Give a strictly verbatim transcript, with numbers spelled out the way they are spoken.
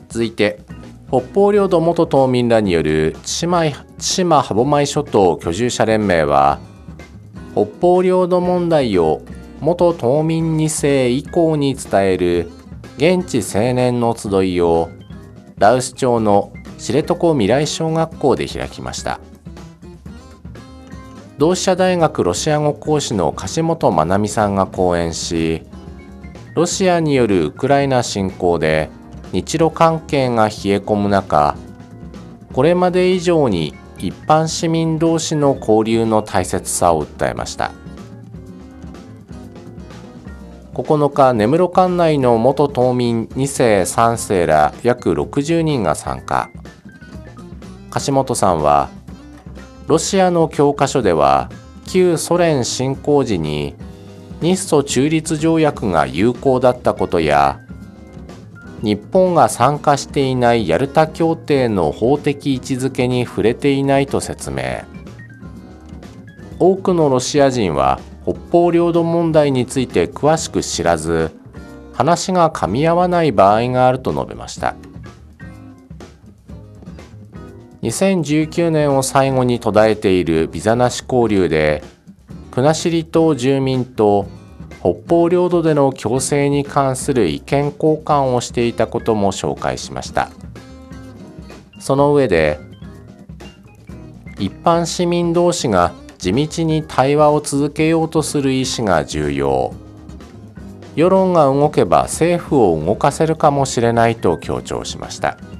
続いて、北方領土元島民らによる千島歯舞諸島居住者連盟は、北方領土問題を元島民に世以降に伝える現地青年の集いを羅臼町の知床未来小学校で開きました。同志社大学ロシア語講師の樫本まなみさんが講演し、ロシアによるウクライナ侵攻で日露関係が冷え込む中、これまで以上に一般市民同士の交流の大切さを訴えました。ここのか、根室管内の元島民に世さん世ら約ろくじゅうにんが参加。樫本さんは、ロシアの教科書では旧ソ連侵攻時に日ソ中立条約が有効だったことや、日本が参加していないヤルタ協定の法的位置づけに触れていないと説明。多くのロシア人は北方領土問題について詳しく知らず、話が噛み合わない場合があると述べました。にせんじゅうきゅうねんを最後に途絶えているビザなし交流で、国後島住民と北方領土での共生に関する意見交換をしていたことも紹介しました。その上で、一般市民同士が地道に対話を続けようとする意思が重要。世論が動けば政府を動かせるかもしれないと強調しました。